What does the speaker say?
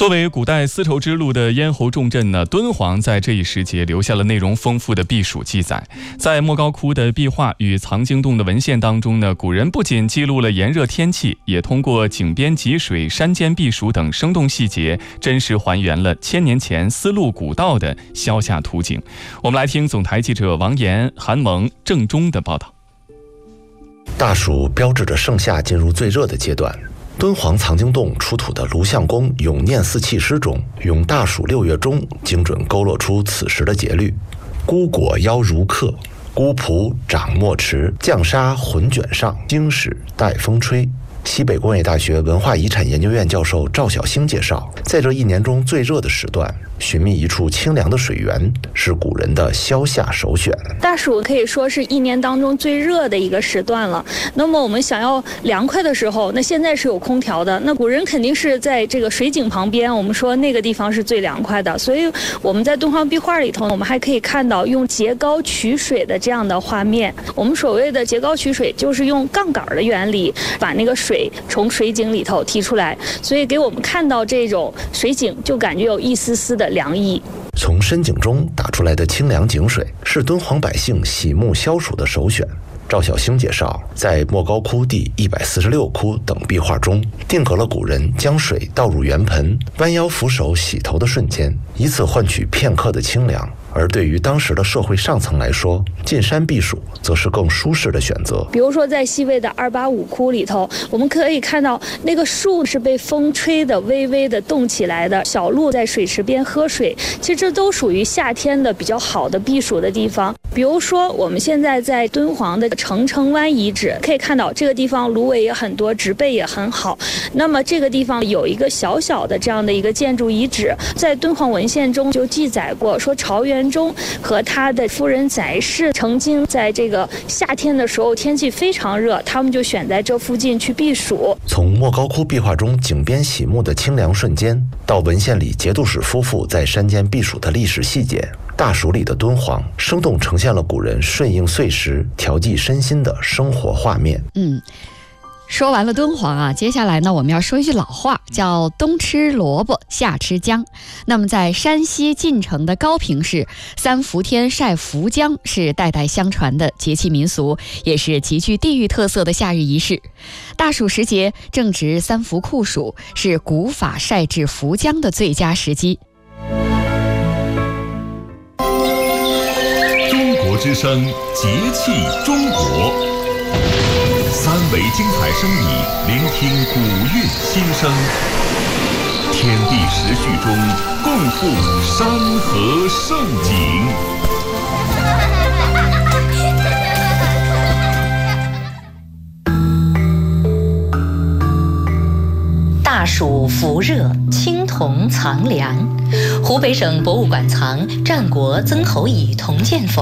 作为古代丝绸之路的咽喉重镇呢，敦煌在这一时节留下了内容丰富的避暑记载。在莫高窟的壁画与藏经洞的文献当中呢，古人不仅记录了炎热天气，也通过井边汲水、山间避暑等生动细节，真实还原了1000年前丝路古道的消夏图景。我们来听总台记者王岩、韩萌、郑中的报道。 大暑标志着盛夏进入最热的阶段。敦煌藏经洞出土的卢相公咏念四气诗中，咏大暑6月中精准勾勒出此时的节律：孤果邀如客，孤蒲掌墨池，绛纱混卷上，经史带风吹。西北工业大学文化遗产研究院教授赵晓星介绍，在这一年中最热的时段，寻觅一处清凉的水源是古人的消夏首选。 大暑可以说是一年当中最热的一个时段了。那么我们想要凉快的时候，那现在是有空调的，那古人肯定是在这个水井旁边，我们说那个地方是最凉快的。所以我们在敦煌壁画里头，我们还可以看到用节高取水的这样的画面。我们所谓的节高取水，就是用杠杆的原理把那个水从水井里头提出来，所以给我们看到这种水井就感觉有一丝丝的凉意。 从深井中打出来的清凉井水是敦煌百姓洗沐消暑的首选。赵晓星介绍，在莫高窟第146窟等壁画中，定格了古人将水倒入圆盆，弯腰扶手洗头的瞬间，以此换取片刻的清凉。而对于当时的社会上层来说，进山避暑则是更舒适的选择。 比如说在西魏的285窟里头，我们可以看到那个树是被风吹的微微的动起来的，小鹿在水池边喝水，其实这都属于夏天的比较好的避暑的地方。比如说我们现在在敦煌的成城湾遗址，可以看到这个地方芦苇也很多，植被也很好。那么这个地方有一个小小的这样的一个建筑遗址，在敦煌文献中就记载过，说朝元中和他的夫人载氏曾经在这个夏天的时候天气非常热，他们就选在这附近去避暑。 从莫高窟壁画中井边洗沐的清凉瞬间，到文献里节度使夫妇在山间避暑的历史细节，大暑里的敦煌生动呈现了古人顺应岁时、调剂身心的生活画面。 说完了敦煌啊，接下来呢，我们要说一句老话，叫冬吃萝卜夏吃姜。那么在山西晋城的高平市，3伏天晒伏姜是代代相传的节气民俗，也是极具地域特色的夏日仪式。大暑时节正值3伏酷暑，是古法晒制伏姜的最佳时机。 中国之声，节气中国。3维精彩声理，聆听古韵心声，天地时序中共赴山河盛景。 大暑伏热，青铜藏粮。湖北省博物馆藏战国曾侯乙铜剑否。